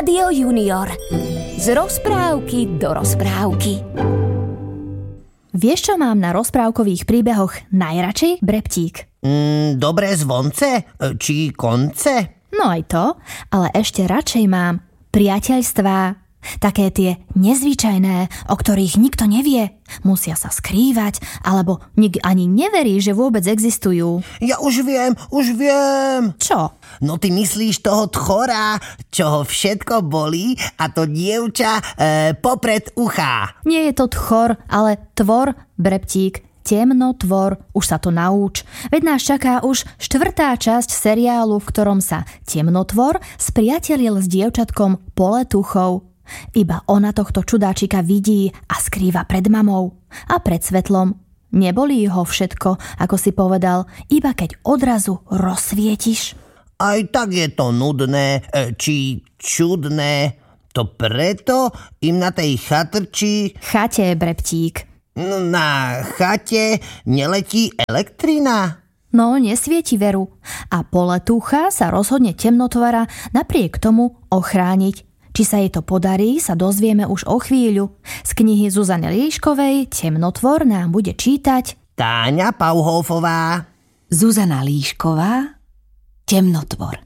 Rádio Junior. Z rozprávky do rozprávky. Vieš, čo mám na rozprávkových príbehoch najradšej, Breptík? Dobré zvonce? Či konce? No aj to, ale ešte radšej mám priateľstvá. Také tie nezvyčajné, o ktorých nikto nevie. Musia sa skrývať, alebo nik ani neverí, že vôbec existujú. Ja už viem. Čo? No ty myslíš toho tchora, čo ho všetko bolí a to dievča popred ucha. Nie je to tchor, ale tvor, Breptík. Temnotvor, už sa to nauč. Veď nás čaká už 4. časť seriálu, v ktorom sa temnotvor spriatelil s dievčatkom Poletuchou. Iba ona tohto čudáčika vidí a skrýva pred mamou a pred svetlom. Nebolí ho všetko, ako si povedal, iba keď odrazu rozsvietiš. Aj tak je to nudné, či čudné. To preto im na tej chate, Breptík. Na chate neletí elektrina? No, nesvieti veru. A Poletucha sa rozhodne temnotvora napriek tomu ochrániť. Či sa jej to podarí, sa dozvieme už o chvíľu. Z knihy Zuzany Líškovej Temnotvor nám bude čítať Táňa Pauhofová. Zuzana Líšková Temnotvor.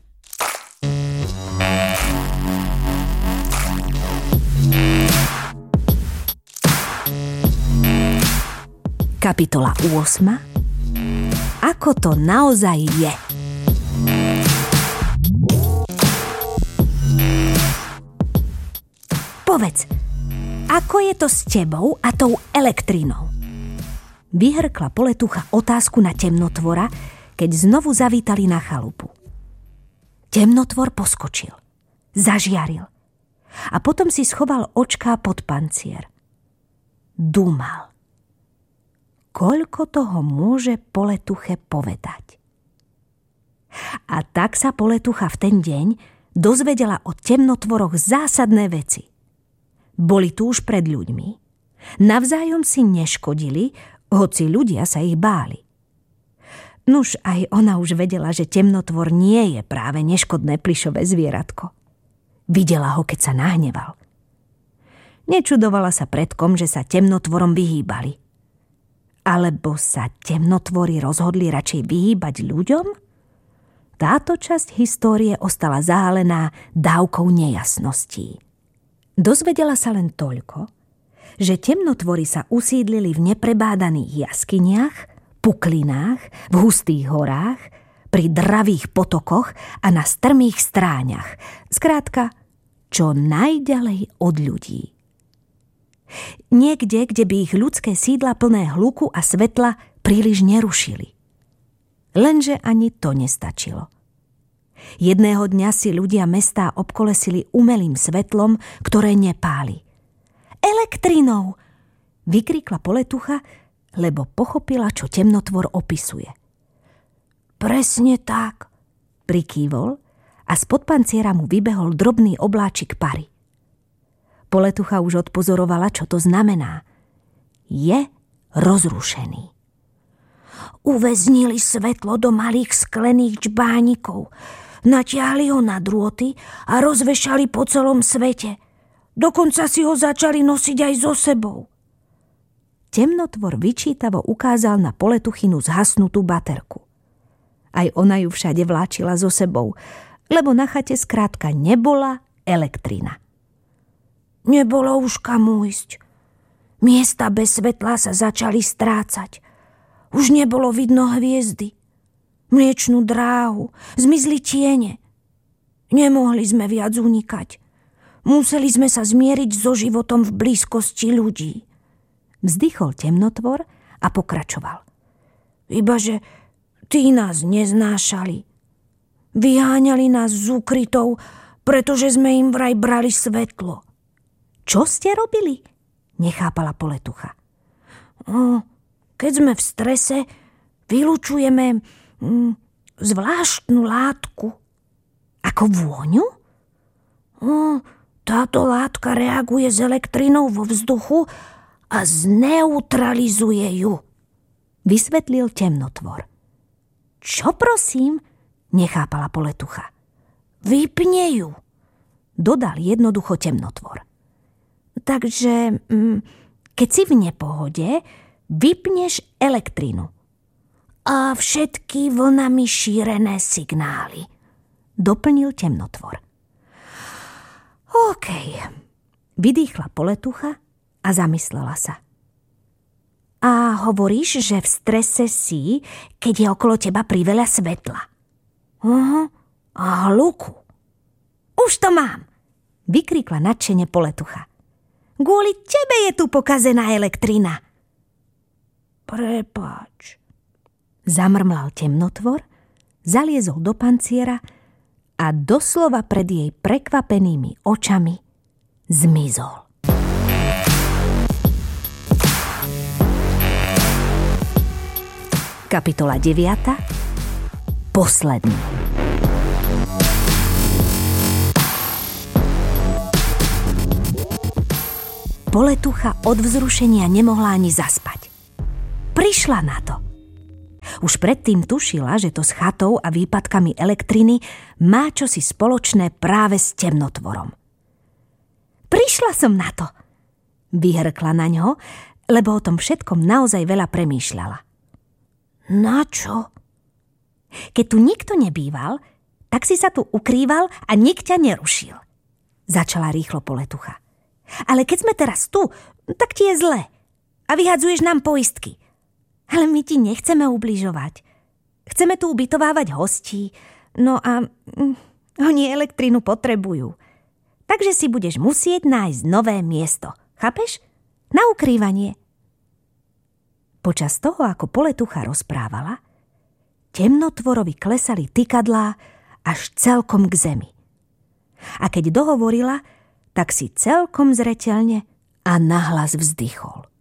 Kapitola 8. Ako to naozaj je. Povedz, ako je to s tebou a tou elektrinou? Vyhrkla Poletucha otázku na temnotvora, keď znovu zavítali na chalupu. Temnotvor poskočil, zažiaril a potom si schoval očká pod pancier. Dúmal. Koľko toho môže Poletuche povedať? A tak sa Poletucha v ten deň dozvedela o temnotvoroch zásadné veci. Boli tu už pred ľuďmi. Navzájom si neškodili, hoci ľudia sa ich báli. Nuž aj ona už vedela, že temnotvor nie je práve neškodné plyšové zvieratko. Videla ho, keď sa nahneval. Nečudovala sa predkom, že sa temnotvorom vyhýbali. Alebo sa temnotvory rozhodli radšej vyhýbať ľuďom? Táto časť histórie ostala zahalená dávkou nejasností. Dozvedela sa len toľko, že temnotvory sa usídlili v neprebádaných jaskyniach, puklinách, v hustých horách, pri dravých potokoch a na strmých stráňach. Skrátka, čo najďalej od ľudí. Niekde, kde by ich ľudské sídla plné hluku a svetla príliš nerušili. Lenže ani to nestačilo. Jedného dňa si ľudia mestá obkolesili umelým svetlom, ktoré nepáli. Elektrinou! Vykríkla Poletucha, lebo pochopila, čo temnotvor opisuje. Presne tak, prikývol a spod panciera mu vybehol drobný obláčik pary. Poletucha už odpozorovala, čo to znamená. Je rozrušený. Uväznili svetlo do malých sklených čbánikov, natiahli ho na drôty a rozvešali po celom svete. Dokonca si ho začali nosiť aj so sebou. Temnotvor vyčítavo ukázal na Poletuchinu zhasnutú baterku. Aj ona ju všade vláčila so sebou, lebo na chate skrátka nebola elektrina. Nebolo už kam ísť. Miesta bez svetla sa začali strácať. Už nebolo vidno hviezdy. Mliečnú dráhu, zmizli tiene. Nemohli sme viac unikať. Museli sme sa zmieriť so životom v blízkosti ľudí. Vzdychol temnotvor a pokračoval. Ibaže tí nás neznášali. Vyháňali nás z úkrytov, pretože sme im vraj brali svetlo. Čo ste robili? Nechápala Poletucha. Keď sme v strese, vylučujeme zvláštnu látku. Ako vôňu? Táto látka reaguje s elektrinou vo vzduchu a zneutralizuje ju, vysvetlil temnotvor. Čo prosím? Nechápala Poletucha. Vypne ju. dodal jednoducho temnotvor. Takže, keď si v nepohode, vypneš elektrínu a všetky vlnami šírené signály, doplnil temnotvor. OK, vydýchla poletucha a zamyslela sa. A hovoríš, že v strese si, keď je okolo teba priveľa svetla. A hluku. Už to mám, vykríkla nadšene poletucha. Kvôli tebe je tu pokazená elektrina. Prepáč. Zamrmlal temnotvor, zaliezol do panciera a doslova pred jej prekvapenými očami zmizol. Kapitola 9. Posledný. Poletucha od vzrušenia nemohla ani zaspať. Prišla na to. Už predtým tušila, že to s chatou a výpadkami elektriny má čosi spoločné práve s temnotvorom. Prišla som na to, vyhrkla na ňo, lebo o tom všetkom naozaj veľa premýšľala. Na čo? Keď tu nikto nebýval, tak si sa tu ukrýval a nik ťa nerušil. Začala rýchlo poletucha. Ale keď sme teraz tu, tak ti je zle a vyhadzuješ nám poistky. Ale my ti nechceme ubližovať. Chceme tu ubytovávať hostí, no a oni elektrínu potrebujú. Takže si budeš musieť nájsť nové miesto. Chápeš? Na ukrývanie. Počas toho, ako poletucha rozprávala, temnotvorovi klesali tykadlá až celkom k zemi. A keď dohovorila, tak si celkom zreteľne a nahlas vzdychol.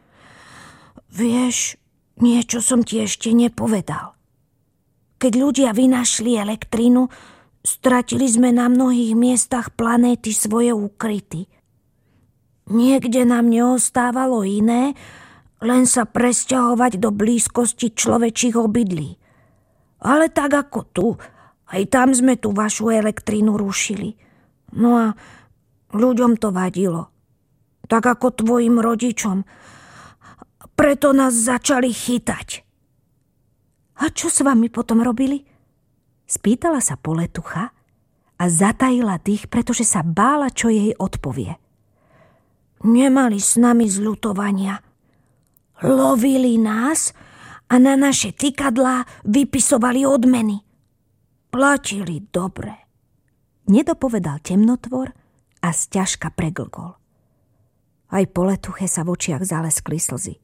Vieš, niečo som ti ešte nepovedal. Keď ľudia vynašli elektrínu, stratili sme na mnohých miestach planéty svoje ukryty. Niekde nám neostávalo iné, len sa presťahovať do blízkosti človečích obydlí. Ale tak ako tu, aj tam sme tú vašu elektrínu rušili. No a ľuďom to vadilo. Tak ako tvojim rodičom. Preto nás začali chytať. A čo s vami potom robili? Spýtala sa poletucha a zatajila dých, pretože sa bála, čo jej odpovie. Nemali s nami zľutovania. Lovili nás a na naše tykadlá vypisovali odmeny. Platili dobre. Nedopovedal temnotvor a sťažka preglkol. Aj poletuche sa v očiach zaleskli slzy.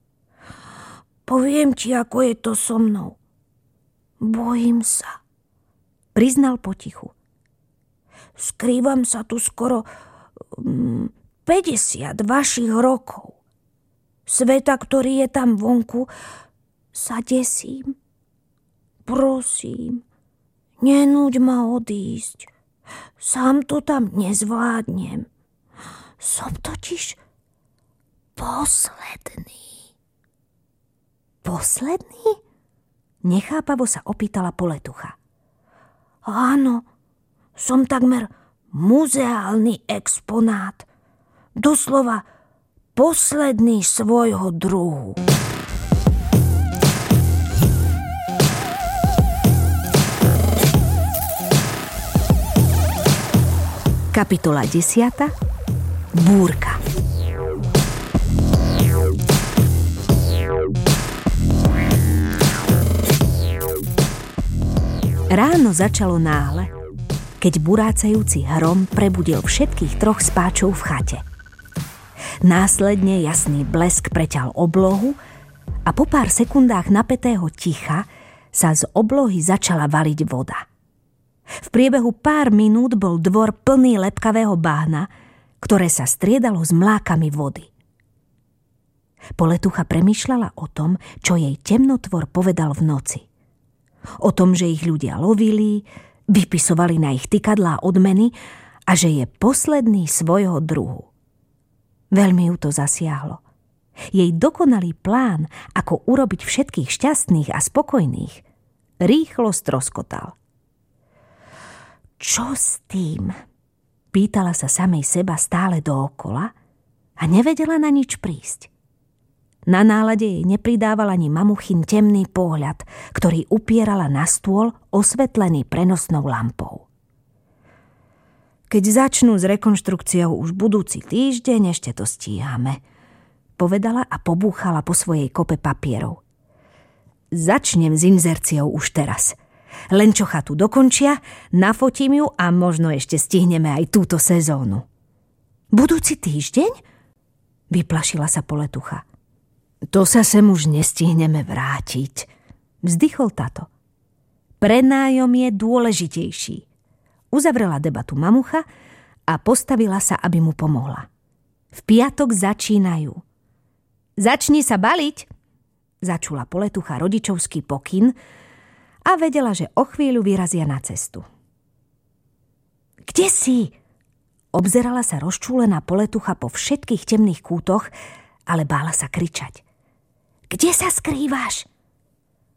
Poviem ti, ako je to so mnou. Bojím sa, priznal potichu. Skrývam sa tu skoro 50 vašich rokov. Sveta, ktorý je tam vonku, sa desím. Prosím, nenúď ma odísť. Sám to tam nezvládnem. Som totiž posledný. Posledný? Nechápavo sa opýtala poletucha. Áno, som takmer muzeálny exponát. Doslova posledný svojho druhu. Kapitola 10. Búrka. Ráno začalo náhle, keď burácajúci hrom prebudil všetkých troch spáčov v chate. Následne jasný blesk preťal oblohu a po pár sekundách napätého ticha sa z oblohy začala valiť voda. V priebehu pár minút bol dvor plný lepkavého bahna, ktoré sa striedalo s mlákami vody. Poletucha premýšľala o tom, čo jej temnotvor povedal v noci. O tom, že ich ľudia lovili, vypisovali na ich tykadlá odmeny a že je posledný svojho druhu. Veľmi ju to zasiahlo. Jej dokonalý plán, ako urobiť všetkých šťastných a spokojných, rýchlo stroskotal. Čo s tým? Pýtala sa samej seba stále dookola a nevedela na nič prísť. Na nálade jej nepridával ani mamuchin temný pohľad, ktorý upierala na stôl osvetlený prenosnou lampou. Keď začnú s rekonštrukciou už budúci týždeň, ešte to stíhame, povedala a pobúchala po svojej kope papierov. Začnem s inzerciou už teraz. Len čo chatu dokončia, nafotím ju a možno ešte stihneme aj túto sezónu. Budúci týždeň? Vyplašila sa Poletucha. To sa sem už nestihneme vrátiť, vzdychol tato. Prenájom je dôležitejší. Uzavrela debatu mamucha a postavila sa, aby mu pomohla. V piatok začínajú. Začni sa baliť, začula Poletucha rodičovský pokyn a vedela, že o chvíľu vyrazia na cestu. Kde si? Obzerala sa rozčúlená Poletucha po všetkých temných kútoch, ale bála sa kričať. Kde sa skrývaš?